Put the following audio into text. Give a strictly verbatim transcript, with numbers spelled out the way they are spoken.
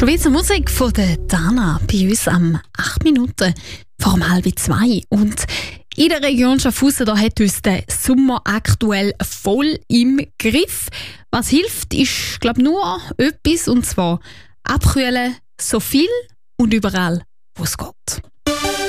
Schweizer Musik von der Dana bei uns am acht Minuten vor um halb zwei. Und in der Region Schaffhausen da hat uns der Sommer aktuell voll im Griff. Was hilft, ist glaube nur etwas, und zwar abkühlen, so viel und überall, wo es geht.